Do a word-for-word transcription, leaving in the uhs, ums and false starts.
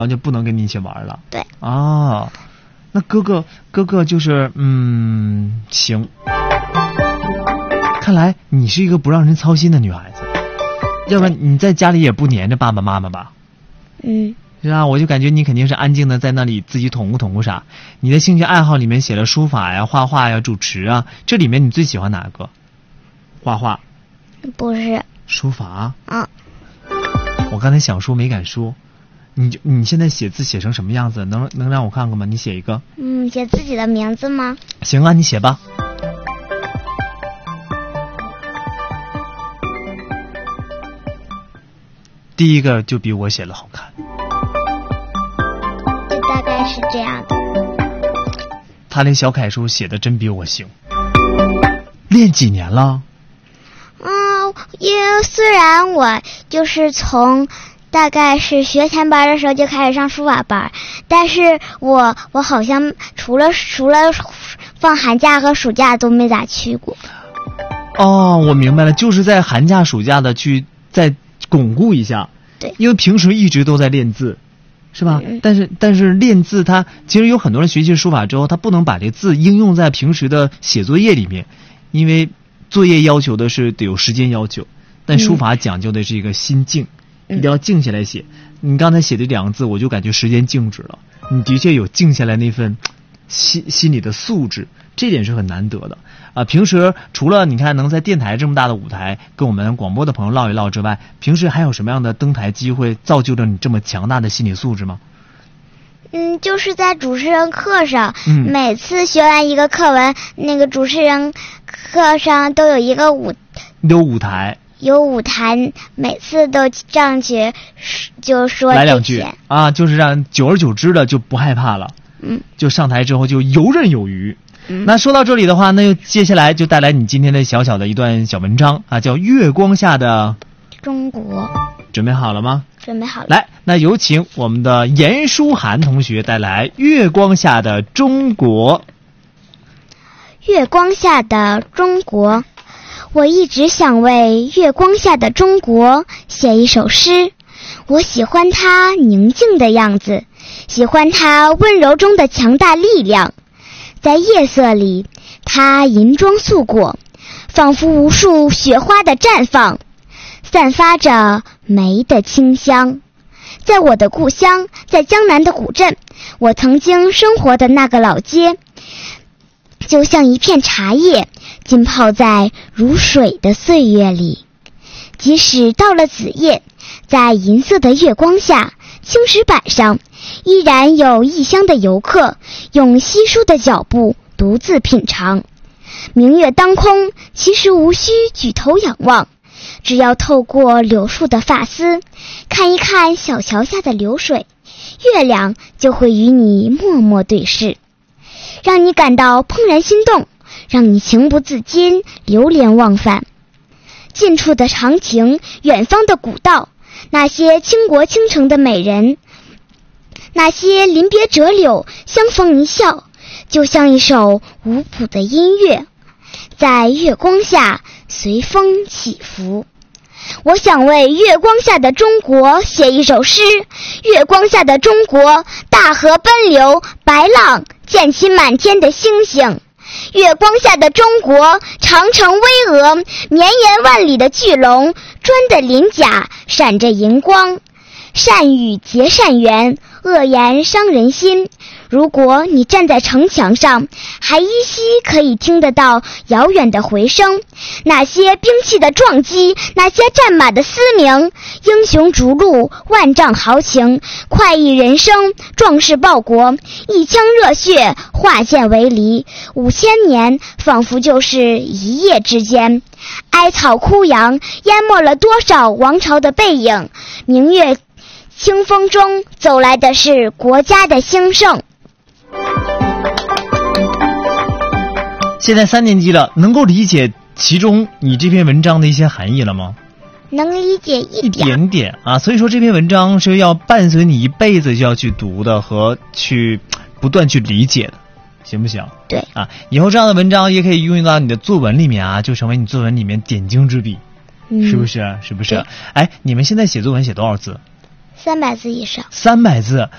然后就不能跟你一起玩了。 对。 啊，那哥哥哥哥就是嗯行。看来你是一个不让人操心的女孩子，要不然你在家里也不黏着爸爸妈妈吧？ 嗯。 是啊，我就感觉你肯定是安静的在那里自己捅咕捅咕啥。你的兴趣爱好里面写了书法呀、画画呀、主持啊，这里面你最喜欢哪个？画画？ 不是。 书法？ 嗯。 我刚才想说没敢说。你就你现在写字写成什么样子？能能让我看看吗？你写一个。 嗯，写自己的名字吗？ 行啊，你写吧。第一个就比我写的好看。 这大概是这样的。 他连小楷书写的真比我行。练几年了？ 嗯，因为虽然我就是从大概是学前班的时候就开始上书法班，但是我我好像除了除了放寒假和暑假都没咋去过。 哦，我明白了，就是在寒假暑假的去再巩固一下。 对， 因为平时一直都在练字，是吧？ 嗯、 但是但是练字它其实有很多人学习书法之后，他不能把这字应用在平时的写作业里面，因为作业要求的是得有时间要求，但书法讲究的是一个心静。嗯、一定要静下来写。你刚才写的两个字，我就感觉时间静止了。你的确有静下来那份心心理的素质，这点是很难得的啊。平时除了你看能在电台这么大的舞台跟我们广播的朋友唠一唠之外，平时还有什么样的登台机会造就了你这么强大的心理素质吗？ 嗯，就是在主持人课上， 嗯、 每次学完一个课文，那个主持人课上都有一个舞， 有舞台。 有舞台，每次都上去就说来两句啊，就是让久而久之的就不害怕了。 嗯， 就上台之后就游刃有余。 嗯， 那说到这里的话，那就接下来就带来你今天的小小的一段小文章啊，叫《月光下的中国》。 准备好了吗？ 准备好了。 来，那有请我们的严书涵同学带来《月光下的中国》。 月光下的中国。我一直想为月光下的中国写一首诗，我喜欢它宁静的样子，喜欢它温柔中的强大力量。在夜色里，它银装素裹，仿佛无数雪花的绽放，散发着梅的清香。在我的故乡，在江南的古镇，我曾经生活的那个老街，就像一片茶叶，浸泡在如水的岁月里。即使到了子夜，在银色的月光下，青石板上依然有异乡的游客用稀疏的脚步独自品尝。明月当空，其实无需举头仰望，只要透过柳树的发丝，看一看小桥下的流水，月亮就会与你默默对视，让你感到怦然心动，让你情不自禁流连忘返。近处的长亭，远方的古道，那些倾国倾城的美人，那些临别折柳相逢一笑，就像一首无谱的音乐，在月光下随风起伏。我想为月光下的中国写一首诗。月光下的中国，大河奔流，白浪溅起满天的星星。月光下的中国，长城巍峨，绵延万里的巨龙，砖的鳞甲闪着银光。善语结善缘，恶言伤人心。如果你站在城墙上，还依稀可以听得到遥远的回声，那些兵器的撞击，那些战马的嘶鸣，英雄逐鹿，万丈豪情，快意人生，壮士报国，一腔热血，化剑为犁。五千年仿佛就是一夜之间，哀草枯杨，淹没了多少王朝的背影。明月清风中走来的是国家的兴盛。 现在三年级了，能够理解其中你这篇文章的一些含义了吗？ 能理解一点一点点啊，所以说这篇文章是要伴随你一辈子就要去读的和去不断去理解的，行不行？ 对啊，以后这样的文章也可以用到你的作文里面啊，就成为你作文里面点睛之笔， 嗯、 是不是？是不是？哎，你们现在写作文写多少字？ 三百字以上。 三百字，